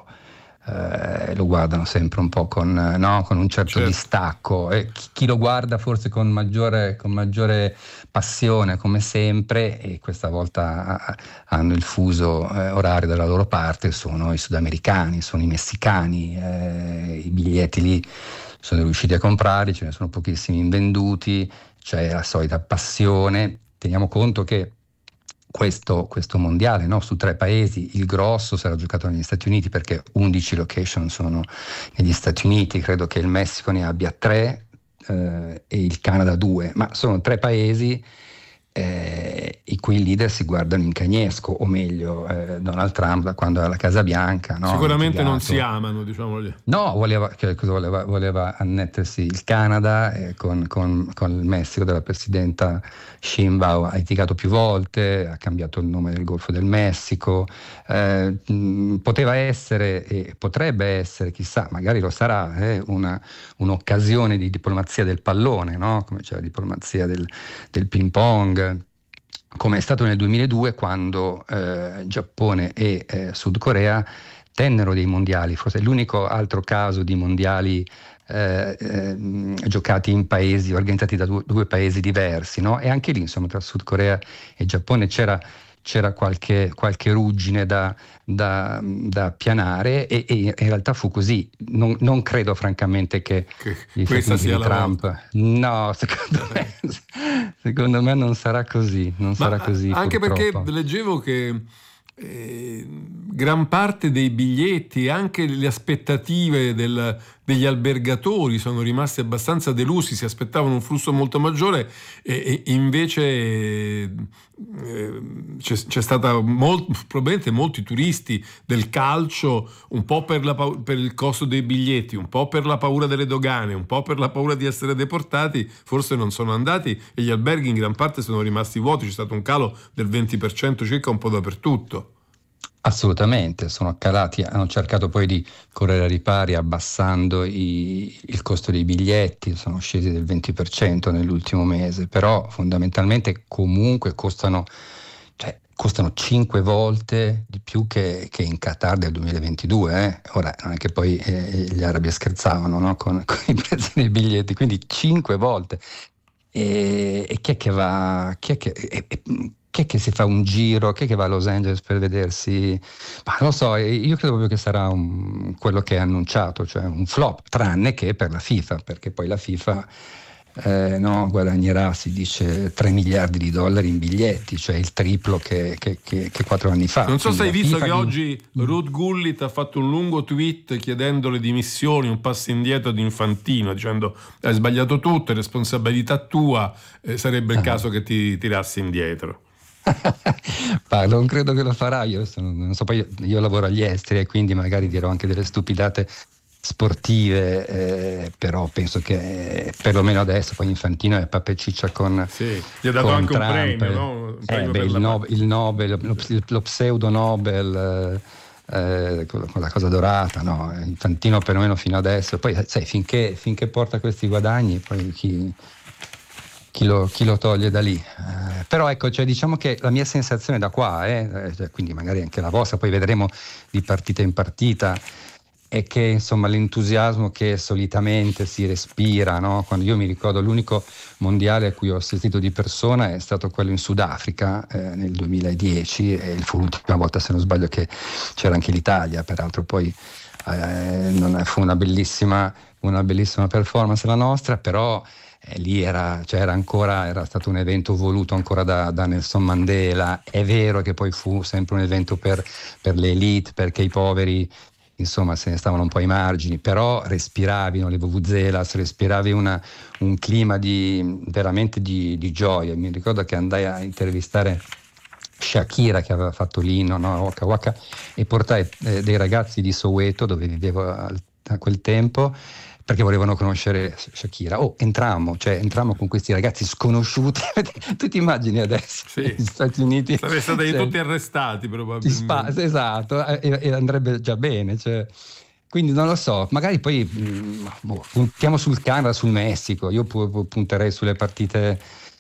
lo guardano sempre un po' con un certo distacco, e chi lo guarda forse con maggiore passione, come sempre, e questa volta hanno il fuso orario dalla loro parte, sono i sudamericani, sono i messicani. I biglietti lì sono riusciti a comprarli, ce ne sono pochissimi invenduti, c'è la solita passione. Teniamo conto che questo mondiale, no, su 3 paesi, il grosso sarà giocato negli Stati Uniti, perché 11 location sono negli Stati Uniti, credo che il Messico ne abbia 3 e il Canada 2, ma sono 3 paesi i cui leader si guardano in cagnesco, o meglio Donald Trump da quando era alla Casa Bianca, no? Sicuramente non si amano, diciamoli. No, voleva annettersi il Canada con il Messico della presidenta Sheinbaum, ha litigato più volte, ha cambiato il nome del Golfo del Messico, poteva essere e potrebbe essere, chissà, magari lo sarà, un'occasione di diplomazia del pallone, no? Come c'è la diplomazia del ping pong, come è stato nel 2002, quando Giappone e Sud Corea tennero dei mondiali, forse è l'unico altro caso di mondiali giocati in paesi organizzati da due paesi diversi, no? E anche lì, insomma, tra Sud Corea e Giappone c'era qualche ruggine da appianare, e in realtà fu così. Non credo francamente che questa sia la Trump volta. No, secondo me non sarà così, sarà così, anche purtroppo. perché leggevo che gran parte dei biglietti, anche le aspettative degli albergatori sono rimasti abbastanza delusi, si aspettavano un flusso molto maggiore, e invece c'è stata probabilmente molti turisti del calcio, un po' per il costo dei biglietti, un po' per la paura delle dogane, un po' per la paura di essere deportati, forse non sono andati, e gli alberghi in gran parte sono rimasti vuoti. C'è stato un calo del 20% circa un po' dappertutto. Assolutamente, sono calati, hanno cercato poi di correre ai ripari abbassando il costo dei biglietti, sono scesi del 20% nell'ultimo mese, però fondamentalmente comunque costano 5 volte di più che in Qatar del 2022. Ora non è che poi gli arabi scherzavano, no? con i prezzi dei biglietti, quindi 5 volte. E chi è che va? Chi è che si fa un giro? Chi è che va a Los Angeles per vedersi? Ma non lo so, io credo proprio che sarà quello che è annunciato, cioè un flop, tranne che per la FIFA, perché poi la FIFA guadagnerà, si dice, $3 miliardi in biglietti, cioè il triplo che 4 anni fa. Non so se hai Quindi visto FIFA che oggi Ruud Gullit ha fatto un lungo tweet chiedendo le dimissioni, un passo indietro di Infantino, dicendo: hai sbagliato tutto, è responsabilità tua, sarebbe il caso che ti tirassi indietro. Non credo che lo farà, non so, poi io lavoro agli esteri e quindi magari dirò anche delle stupidate sportive, però penso che perlomeno adesso poi Infantino è pappa e ciccia con sì, gli ha dato anche Trump. Un premio, no? Un premio il Nobel, lo pseudo Nobel, con la cosa dorata, no? Infantino perlomeno fino adesso, poi sai, finché porta questi guadagni, poi chi lo toglie da lì. Però ecco, cioè, diciamo che la mia sensazione da qua, quindi magari anche la vostra, poi vedremo di partita in partita, è che insomma l'entusiasmo che solitamente si respira, no? Quando io mi ricordo l'unico mondiale a cui ho assistito di persona è stato quello in Sudafrica nel 2010, e fu l'ultima volta, se non sbaglio, che c'era anche l'Italia, peraltro poi fu una bellissima performance la nostra, però lì era stato un evento voluto ancora da Nelson Mandela. È vero che poi fu sempre un evento per le elite, perché i poveri insomma se ne stavano un po' ai margini, però respiravi le vuvuzelas, respiravi un clima veramente di gioia. Mi ricordo che andai a intervistare Shakira, che aveva fatto l'inno, no? Waka Waka, e portai dei ragazzi di Soweto, dove vivevo a quel tempo, perché volevano conoscere Shakira. Entrammo con questi ragazzi sconosciuti. Tu ti immagini adesso negli Stati Uniti? Sarei stati tutti arrestati probabilmente. Esatto, e andrebbe già bene, quindi non lo so, magari poi puntiamo sul Canada, sul Messico. Io punterei sulle partite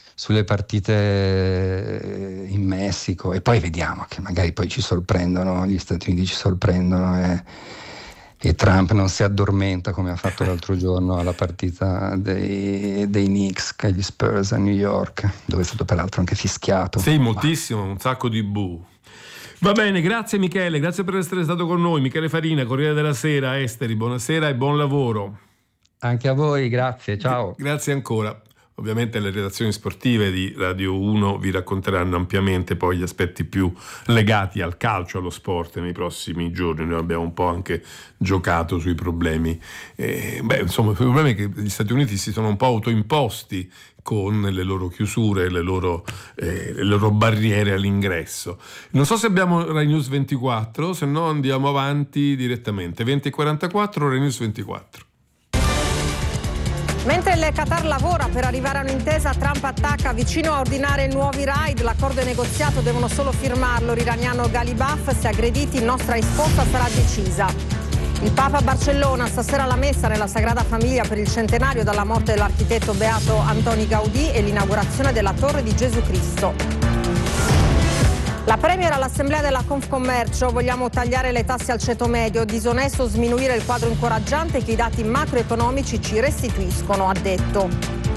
in Messico, e poi vediamo che magari poi ci sorprendono, gli Stati Uniti ci sorprendono e Trump non si addormenta come ha fatto l'altro giorno alla partita dei Knicks con gli Spurs a New York, dove è stato peraltro anche fischiato. Sì, moltissimo, un sacco di bu. Va bene, grazie Michele, grazie per essere stato con noi. Michele Farina, Corriere della Sera, Esteri, buonasera e buon lavoro. Anche a voi, grazie, ciao. Grazie ancora. Ovviamente le redazioni sportive di Radio 1 vi racconteranno ampiamente poi gli aspetti più legati al calcio, allo sport nei prossimi giorni. Noi abbiamo un po' anche giocato sui problemi. Insomma, il problema è che gli Stati Uniti si sono un po' autoimposti con le loro chiusure, le loro barriere all'ingresso. Non so se abbiamo Rai News 24, se no andiamo avanti direttamente. 20:44, Rai News 24. Mentre il Qatar lavora per arrivare a un'intesa, Trump attacca, vicino a ordinare nuovi raid. L'accordo è negoziato, devono solo firmarlo. L'iraniano Ghalibaf, se aggrediti, nostra risposta sarà decisa. Il Papa a Barcellona, stasera la messa nella Sagrada Famiglia per il centenario dalla morte dell'architetto beato Antoni Gaudì e l'inaugurazione della Torre di Gesù Cristo. La Premier all'assemblea della Confcommercio: vogliamo tagliare le tasse al ceto medio, disonesto sminuire il quadro incoraggiante che i dati macroeconomici ci restituiscono, ha detto.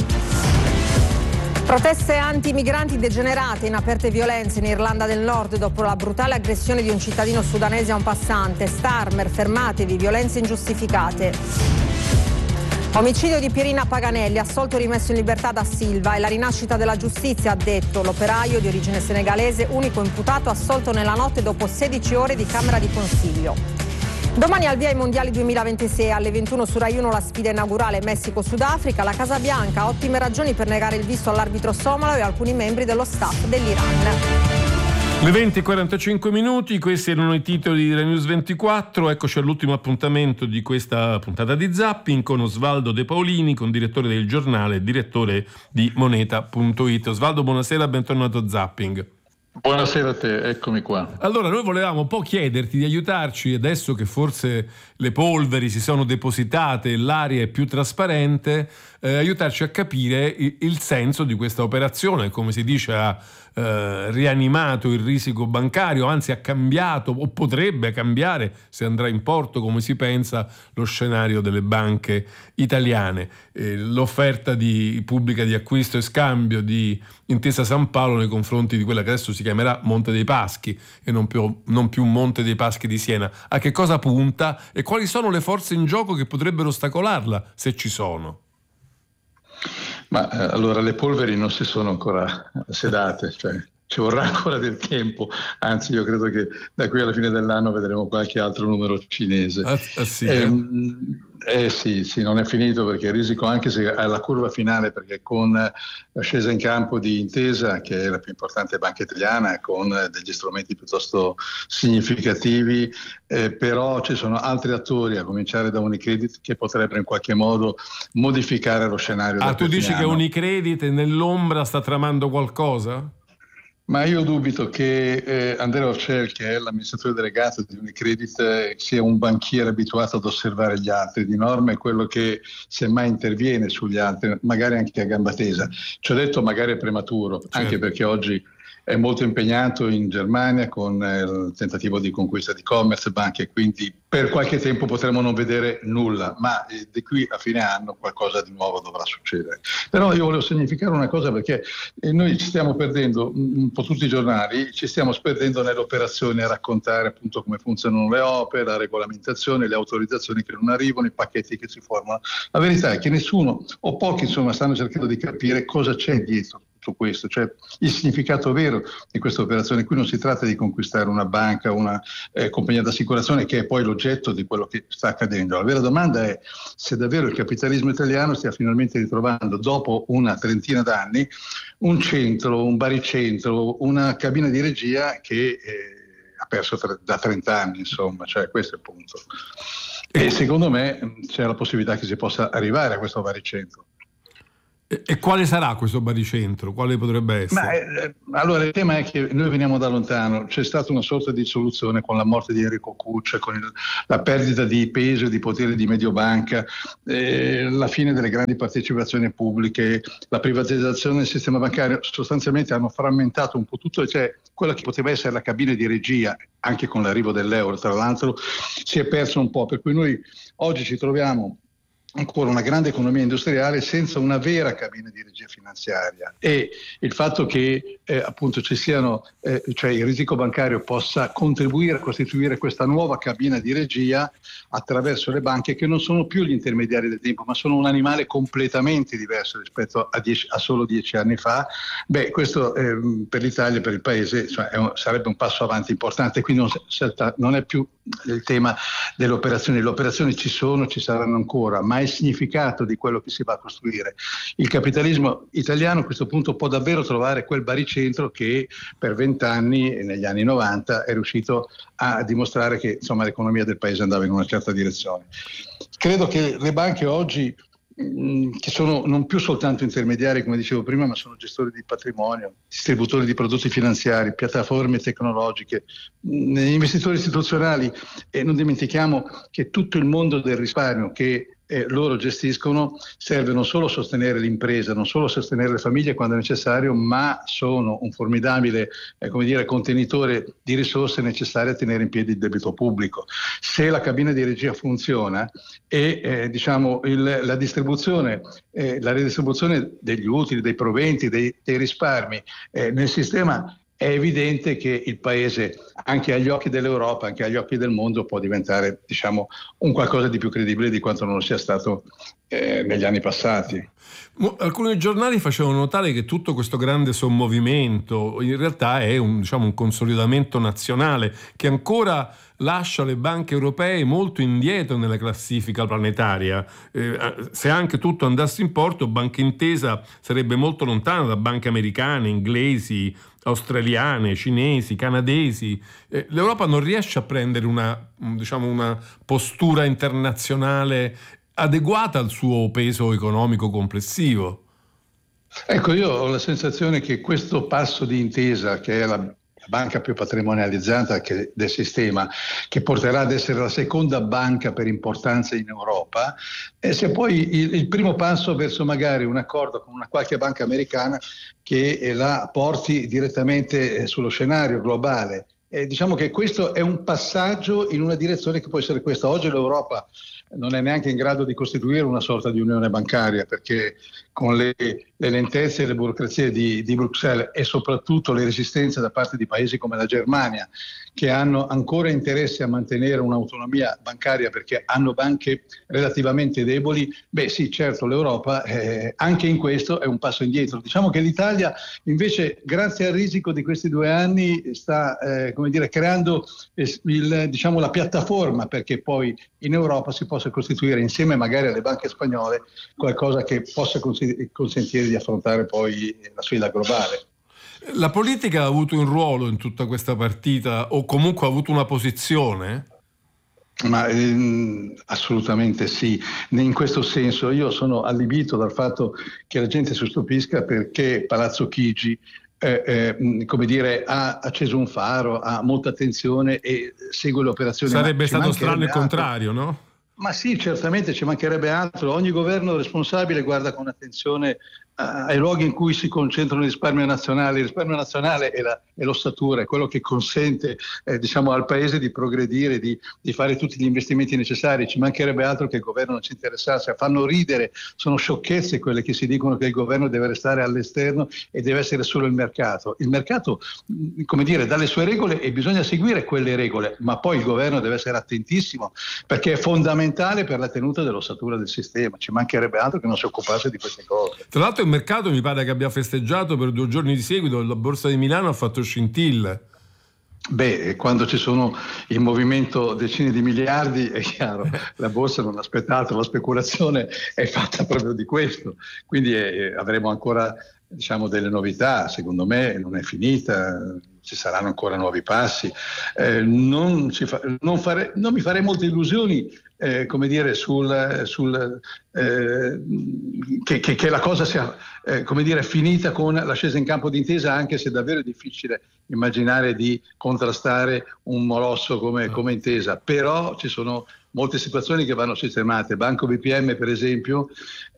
Proteste anti-migranti degenerate in aperte violenze in Irlanda del Nord dopo la brutale aggressione di un cittadino sudanese a un passante. Starmer, fermatevi, violenze ingiustificate. Omicidio di Pierina Paganelli, assolto e rimesso in libertà da Silva, e la rinascita della giustizia, ha detto l'operaio di origine senegalese, unico imputato assolto nella notte dopo 16 ore di camera di consiglio. Domani al via ai mondiali 2026, alle 21 su Rai 1 la sfida inaugurale Messico-Sudafrica. La Casa Bianca ha ottime ragioni per negare il visto all'arbitro somalo e alcuni membri dello staff dell'Iran. Le 20:45, questi erano i titoli di Rai News 24. Eccoci all'ultimo appuntamento di questa puntata di Zapping con Osvaldo De Paolini, con direttore del giornale e direttore di Moneta.it. Osvaldo, buonasera, bentornato a Zapping. Buonasera a te, eccomi qua. Allora, noi volevamo un po' chiederti di aiutarci, adesso che forse le polveri si sono depositate e l'aria è più trasparente, aiutarci a capire il senso di questa operazione. Come si dice, ha rianimato il risico bancario, anzi ha cambiato o potrebbe cambiare, se andrà in porto come si pensa, lo scenario delle banche italiane. L'offerta pubblica di acquisto e scambio di Intesa San Paolo nei confronti di quella che adesso si chiamerà Monte dei Paschi e non più Monte dei Paschi di Siena, a che cosa punta e quali sono le forze in gioco che potrebbero ostacolarla, se ci sono? Ma allora le polveri non si sono ancora sedate, cioè ci vorrà ancora del tempo, anzi io credo che da qui alla fine dell'anno vedremo qualche altro numero cinese. Sì, non è finito, perché il risico, anche se alla curva finale, perché con la scesa in campo di Intesa, che è la più importante banca italiana, con degli strumenti piuttosto significativi, però ci sono altri attori, a cominciare da Unicredit, che potrebbero in qualche modo modificare lo scenario. Tu dici che Unicredit nell'ombra sta tramando qualcosa? Ma io dubito che Andrea Orcel, che è l'amministratore delegato di Unicredit, sia un banchiere abituato ad osservare gli altri. Di norma è quello che semmai interviene sugli altri, magari anche a gamba tesa. Ci ho detto magari è prematuro, certo, anche perché oggi è molto impegnato in Germania con il tentativo di conquista di Commerzbank, e quindi per qualche tempo potremo non vedere nulla, ma di qui a fine anno qualcosa di nuovo dovrà succedere. Però io volevo significare una cosa, perché noi ci stiamo perdendo, un po' tutti i giornali, ci stiamo perdendo nelle operazioni a raccontare appunto come funzionano le opere, la regolamentazione, le autorizzazioni che non arrivano, i pacchetti che si formano. La verità è che nessuno o pochi insomma stanno cercando di capire cosa c'è dietro tutto questo, cioè il significato vero di questa operazione. Qui non si tratta di conquistare una banca, una compagnia d'assicurazione, che è poi l'oggetto di quello che sta accadendo. La vera domanda è se davvero il capitalismo italiano stia finalmente ritrovando, dopo una trentina d'anni, un centro, un baricentro, una cabina di regia che ha perso da 30 anni, insomma, cioè questo è il punto. E secondo me c'è la possibilità che si possa arrivare a questo baricentro. E quale sarà questo baricentro? Quale potrebbe essere? Allora, il tema è che noi veniamo da lontano. C'è stata una sorta di soluzione con la morte di Enrico Cuccia, con la perdita di peso e di potere di Mediobanca, la fine delle grandi partecipazioni pubbliche, la privatizzazione del sistema bancario. Sostanzialmente hanno frammentato un po' tutto, cioè quella che poteva essere la cabina di regia, anche con l'arrivo dell'euro, tra l'altro, si è perso un po'. Per cui noi oggi ci troviamo ancora una grande economia industriale senza una vera cabina di regia finanziaria, e il fatto che appunto ci siano, cioè il risico bancario possa contribuire a costituire questa nuova cabina di regia attraverso le banche, che non sono più gli intermediari del tempo, ma sono un animale completamente diverso rispetto a solo 10 anni fa. Questo per l'Italia, per il Paese, cioè, sarebbe un passo avanti importante. Quindi non è più il tema delle operazioni. Le operazioni ci sono, ci saranno ancora, ma il significato di quello che si va a costruire. Il capitalismo italiano a questo punto può davvero trovare quel baricentro che per 20 anni, negli anni 90, è riuscito a dimostrare che insomma l'economia del paese andava in una certa direzione. Credo che le banche oggi, che sono non più soltanto intermediari, come dicevo prima, ma sono gestori di patrimonio, distributori di prodotti finanziari, piattaforme tecnologiche, investitori istituzionali, e non dimentichiamo che tutto il mondo del risparmio che loro gestiscono serve non solo a sostenere l'impresa, non solo a sostenere le famiglie quando è necessario, ma sono un formidabile contenitore di risorse necessarie a tenere in piedi il debito pubblico. Se la cabina di regia funziona e la redistribuzione degli utili, dei proventi, dei risparmi nel sistema, è evidente che il Paese, anche agli occhi dell'Europa, anche agli occhi del mondo, può diventare un qualcosa di più credibile di quanto non lo sia stato negli anni passati. Alcuni giornali facevano notare che tutto questo grande sommovimento in realtà è un consolidamento nazionale che ancora lascia le banche europee molto indietro nella classifica planetaria. Se anche tutto andasse in porto, Banca Intesa sarebbe molto lontana da banche americane, inglesi, australiane, cinesi, canadesi. L'Europa non riesce a prendere una postura internazionale adeguata al suo peso economico complessivo. Ecco, io ho la sensazione che questo passo di Intesa, che è la banca più patrimonializzata del sistema, che porterà ad essere la seconda banca per importanza in Europa, sia poi il primo passo verso magari un accordo con una qualche banca americana che la porti direttamente sullo scenario globale. Diciamo che questo è un passaggio in una direzione che può essere questa. Oggi l'Europa non è neanche in grado di costituire una sorta di unione bancaria, perché con le lentezze e le burocrazie di Bruxelles, e soprattutto le resistenze da parte di paesi come la Germania, che hanno ancora interesse a mantenere un'autonomia bancaria perché hanno banche relativamente deboli, sì, certo, l'Europa anche in questo è un passo indietro. Diciamo che l'Italia invece, grazie al risico di questi 2 anni, sta creando la piattaforma perché poi in Europa si possa costituire, insieme magari alle banche spagnole, qualcosa che possa consentire di affrontare poi la sfida globale. La politica ha avuto un ruolo in tutta questa partita, o comunque ha avuto una posizione? Ma assolutamente sì. In questo senso io sono allibito dal fatto che la gente si stupisca perché Palazzo Chigi ha acceso un faro, ha molta attenzione e segue le operazioni. Sarebbe stato strano il contrario, no? Ma sì, certamente, ci mancherebbe altro. Ogni governo responsabile guarda con attenzione ai luoghi in cui si concentrano il risparmio nazionale. Il risparmio nazionale è l'ossatura, è quello che consente al Paese di progredire, di fare tutti gli investimenti necessari. Ci mancherebbe altro che il governo non ci interessasse. Fanno ridere, sono sciocchezze quelle che si dicono che il governo deve restare all'esterno e deve essere solo il mercato. Il mercato, dà le sue regole e bisogna seguire quelle regole, ma poi il governo deve essere attentissimo, perché è fondamentale per la tenuta dell'ossatura del sistema. Ci mancherebbe altro che non si occupasse di queste cose. Tra l'altro il mercato mi pare che abbia festeggiato per 2 giorni di seguito, la borsa di Milano ha fatto scintille. Quando ci sono in movimento decine di miliardi è chiaro, la borsa non ha aspettato, la speculazione è fatta proprio di questo, quindi avremo ancora delle novità. Secondo me non è finita, ci saranno ancora nuovi passi. Non mi farei molte illusioni che la cosa sia finita con la scesa in campo di Intesa, anche se è davvero difficile immaginare di contrastare un molosso come Intesa, però ci sono molte situazioni che vanno sistemate. Banco BPM, per esempio,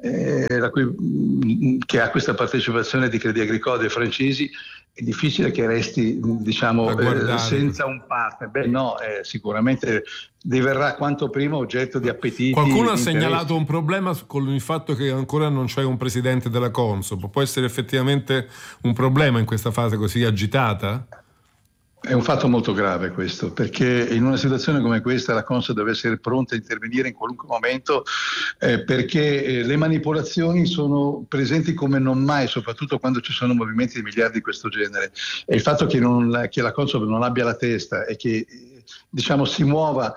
che ha questa partecipazione di Crédit Agricole dei francesi, è difficile che resti senza un partner. Sicuramente diverrà quanto prima oggetto di appetiti. Qualcuno ha segnalato un problema con il fatto che ancora non c'è un presidente della Consob. Può essere effettivamente un problema in questa fase così agitata? È un fatto molto grave questo, perché in una situazione come questa la Consob deve essere pronta a intervenire in qualunque momento, perché le manipolazioni sono presenti come non mai, soprattutto quando ci sono movimenti di miliardi di questo genere. E il fatto che la Consob non abbia la testa e che si muova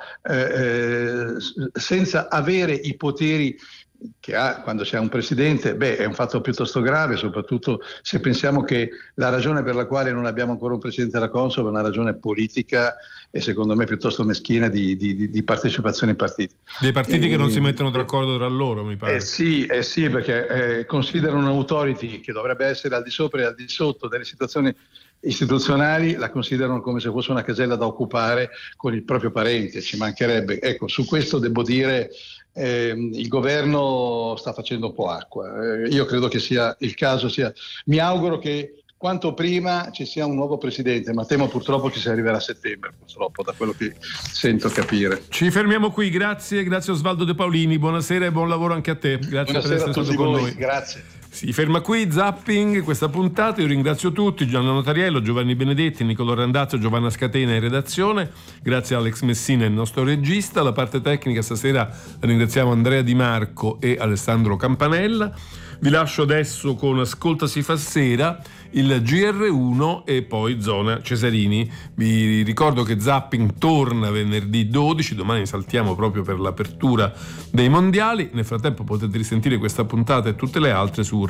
senza avere i poteri che ha quando c'è un presidente, è un fatto piuttosto grave, soprattutto se pensiamo che la ragione per la quale non abbiamo ancora un presidente della Consob è una ragione politica e secondo me piuttosto meschina di partecipazione ai partiti. Dei partiti che non si mettono d'accordo tra loro, mi pare. Sì, perché considerano un'autority che dovrebbe essere al di sopra e al di sotto delle situazioni istituzionali, la considerano come se fosse una casella da occupare con il proprio parente, ci mancherebbe. Ecco, su questo devo dire il governo sta facendo un po' acqua. Io credo che sia il caso, mi auguro che quanto prima ci sia un nuovo presidente, ma temo purtroppo che si arriverà a settembre, purtroppo, da quello che sento capire. Ci fermiamo qui, grazie Osvaldo De Paolini, buonasera e buon lavoro anche a te. Grazie per essere stato con noi. Grazie. Si ferma qui Zapping, questa puntata. Io ringrazio tutti, Gianna Notariello, Giovanni Benedetti, Nicolò Randazzo, Giovanna Scatena in redazione, grazie a Alex Messina, il nostro regista. La parte tecnica stasera ringraziamo Andrea Di Marco e Alessandro Campanella. Vi lascio adesso con Ascolta si fa sera, il GR1 e poi Zona Cesarini. Vi ricordo che Zapping torna venerdì 12, domani saltiamo proprio per l'apertura dei mondiali. Nel frattempo potete risentire questa puntata e tutte le altre su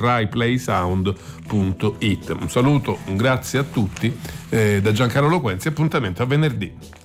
RaiPlaySound.it. Un saluto, un grazie a tutti da Giancarlo Quenzi, appuntamento a venerdì.